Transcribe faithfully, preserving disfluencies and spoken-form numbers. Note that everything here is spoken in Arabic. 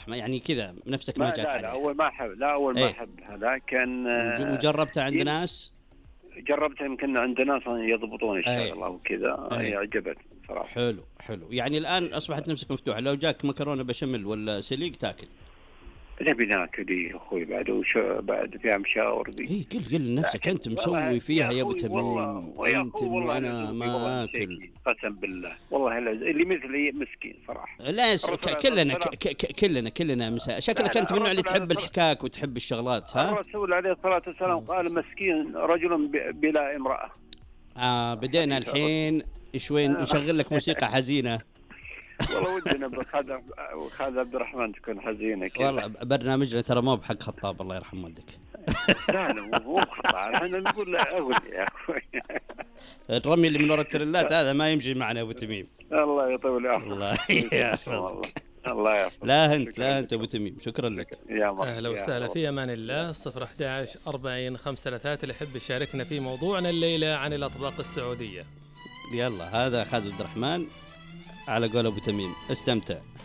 الرحمن؟ يعني كذا نفسك ما ما جات لا لا عليها. أول ما أحب لا أول ما ايه أحبها لكن وج- آه، وجربتها عند ي- ناس. جربتها يمكن عند ناس يضبطون ايه الشغلة وكذا، هي ايه عجبتني صراحة. حلو حلو. يعني الآن إيه. أصبحت نفسك مفتوحة، لو جاك مكرونة بشاميل ولا سليق تاكل؟ نبي ناكل يا أخوي بعد وش بعد في مشاور ذي. ايه قل قل لنفسك لكن أنت والله مسوي يا فيها يا أبو أخوي والله تميم، ويا أنت أخوي إنه والله أنا أنا ذوقي والله ما آكل. مساكين قسم بالله والله اللي مثلي مسكين صراحة. لا س- الرسول ك- عليه الصلاة كلنا ك- والسلام ك- ك- كلنا كلنا مسا... لا شكلك أنت لا من النوع اللي الرسول عليه تحب الصلاة الحكاك وتحب الشغلات، ها؟ الرسول عليه الصلاة والسلام قال مسكين رجل ب- بلا امرأة. آه بدينا حديث الرسول. الحين شوي نشغل لك موسيقى حزينة. والله ودنا بخذ خذ عبد الرحمن تكون حزينة كذا. والله برنامجنا ترى مو بحق خطاب، الله يرحم والدك. لا لا مو مو خطأ، احنا نقول لا أقول يا أخوي. الرمي اللي من وراء التريلات هذا ما يمشي معنا أبو تميم. الله يطول عمرك. الله والله يحفظك. الله يحفظك. لا أنت شكراً لا أنت لك. أبو تميم، شكرا لك. يا مرحبا. أهلا يا وسهلا، مرحبا. في أمان الله. صفر أحد عشر أربعين خمسة ثلاثة اللي يحب يشاركنا في موضوعنا الليلة عن الأطباق السعودية. يلا هذا خالد عبد الرحمن على قول أبو تميم، استمتع.